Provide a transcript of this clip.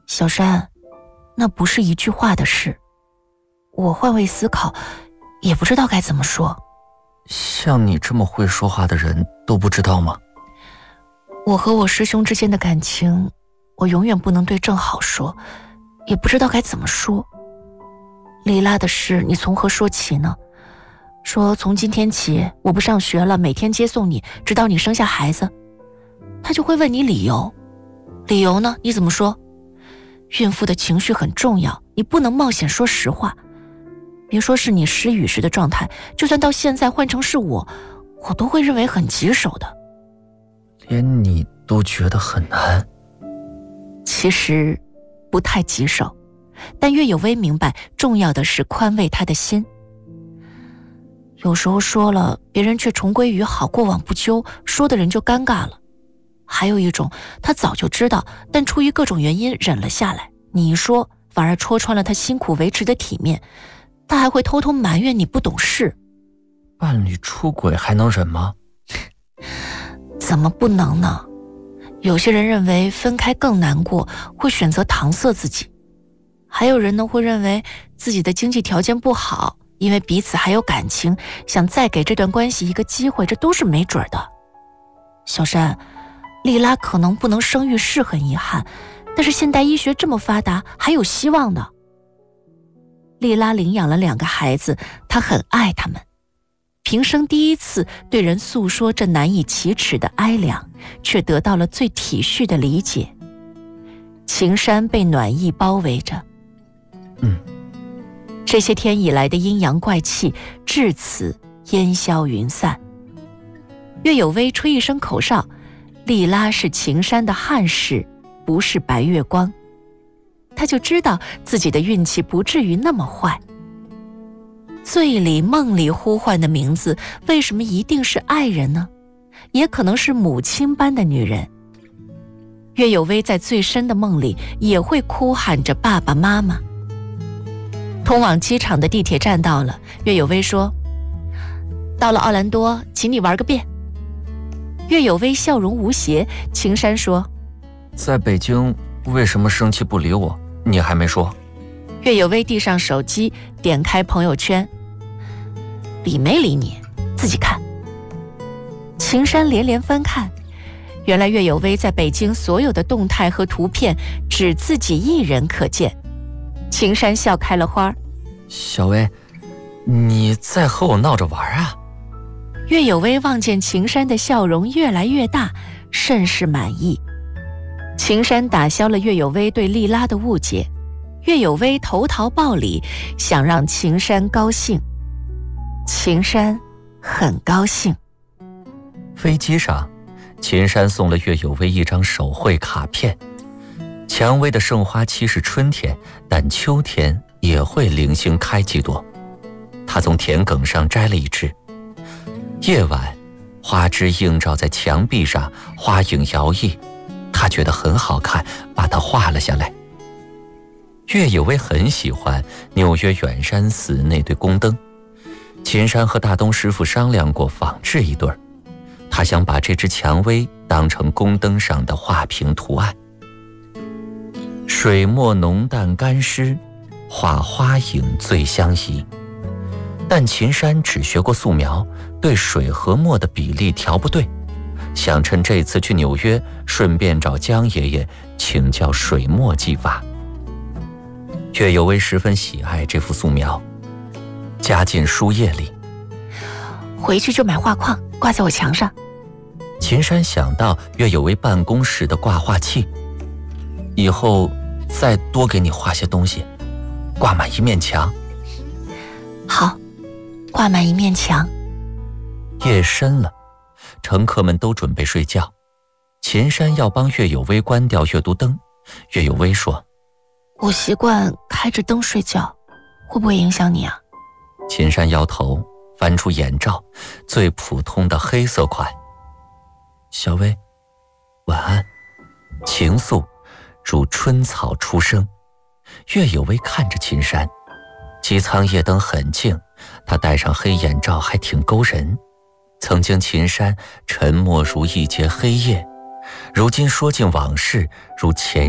小山，那不是一句话的事。我换位思考，也不知道该怎么说。 像你这么会说话的人都不知道吗？ 我和我师兄之间的感情，我永远不能对正好说，也不知道该怎么说。丽拉的事你从何说起呢？说从今天起我不上学了，每天接送你，直到你生下孩子。他就会问你理由，理由呢？你怎么说？孕妇的情绪很重要，你不能冒险说实话。别说是你失语时的状态，就算到现在换成是我都会认为很棘手的。 连你都觉得很难？ 其实不太棘手，但岳有薇明白，重要的是宽慰他的心。有时候说了，别人却重归于好，过往不究，说的人就尴尬了。还有一种，他早就知道，但出于各种原因忍了下来，你一说反而戳穿了他辛苦维持的体面，他还会偷偷埋怨你不懂事。 伴侣出轨还能忍吗？ 怎么不能呢？有些人认为分开更难过，会选择搪塞自己。还有人呢，会认为自己的经济条件不好，因为彼此还有感情，想再给这段关系一个机会，这都是没准的。小山，丽拉可能不能生育是很遗憾，但是现代医学这么发达，还有希望的。丽拉领养了2个孩子，她很爱他们。平生第一次对人诉说这难以启齿的哀凉，却得到了最体恤的理解。晴山被暖意包围着。这些天以来的阴阳怪气至此烟消云散。岳有薇吹一声口哨，丽拉是晴山的憾事，不是白月光。他就知道自己的运气不至于那么坏。醉里梦里呼唤的名字，为什么一定是爱人呢？也可能是母亲般的女人。岳有薇在最深的梦里也会哭喊着爸爸妈妈。通往机场的地铁站到了，岳有薇说：到了奥兰多，请你玩个遍。岳有薇笑容无邪，晴山说： 在北京为什么生气不理我？你还没说。 岳有薇递上手机，点开朋友圈，理没理你自己看。晴山连连翻看，原来岳有薇在北京所有的动态和图片只自己一人可见。晴山笑开了花。 小薇，你在和我闹着玩啊？ 岳有薇望见晴山的笑容越来越大，甚是满意。晴山打消了岳有薇对丽拉的误解，岳有薇投桃报李，想让晴山高兴。晴山很高兴。 飞机上，秦山送了岳有薇一张手绘卡片。蔷薇的盛花期是春天，但秋天也会零星开几朵。他从田埂上摘了一枝。夜晚，花枝映照在墙壁上，花影摇曳，他觉得很好看，把它画了下来。岳有薇很喜欢纽约远山寺那对宫灯，秦山和大东师傅商量过仿制一对儿，他想把这只蔷薇当成宫灯上的画屏图案。水墨浓淡干湿，画花影最相宜。但秦山只学过素描，对水和墨的比例调不对，想趁这次去纽约，顺便找江爷爷请教水墨技法。岳有薇十分喜爱这幅素描，夹进书页里。 回去就买画框，挂在我墙上。 秦山想到岳有薇办公室的挂画器，以后再多给你画些东西，挂满一面墙。 好，挂满一面墙。 夜深了，乘客们都准备睡觉。秦山要帮岳有薇关掉阅读灯。岳有薇说： 我习惯开着灯睡觉，会不会影响你啊？ 秦山摇头，翻出眼罩，最普通的黑色款。小薇，晚安。情愫如春草初生。岳有薇看着秦山，机舱夜灯很静，他戴上黑眼罩还挺勾人。曾经秦山沉默如一截黑夜，如今说尽往事，如前